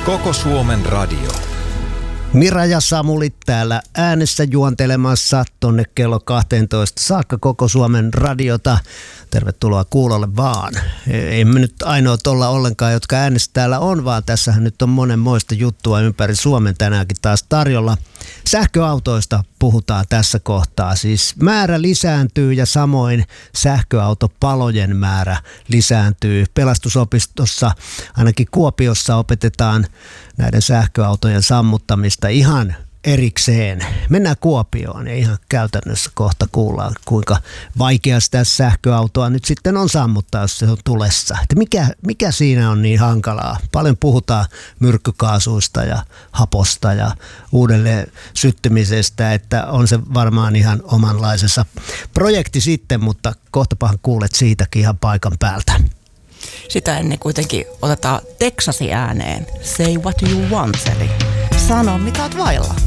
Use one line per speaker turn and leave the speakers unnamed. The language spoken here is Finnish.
Koko Suomen radio.
Mira ja Samuli täällä äänessä juontelemassa tonne kello 12 saakka Koko Suomen radiota. Tervetuloa kuulolle vaan. Ei me nyt ainoat olla ollenkaan, jotka äänessä täällä on, vaan tässähän nyt on monenmoista juttua ympäri Suomen tänäänkin taas tarjolla. Sähköautoista puhutaan tässä kohtaa. Siis määrä lisääntyy ja samoin sähköautopalojen määrä lisääntyy. Pelastusopistossa, ainakin Kuopiossa, opetetaan näiden sähköautojen sammuttamista ihan erikseen. Mennään Kuopioon ja ihan käytännössä kohta kuullaan, kuinka vaikea sitä sähköautoa nyt sitten on sammuttaa, jos se on tulessa. Että mikä siinä on niin hankalaa? Paljon puhutaan myrkkykaasuista ja haposta ja uudelleen syttymisestä, että on se varmaan ihan omanlaisessa projekti sitten, mutta kohtapahan kuulet siitäkin ihan paikan päältä.
Sitä ennen kuitenkin otetaan Texasi ääneen. Say what you want, eli sano mitä oot vailla.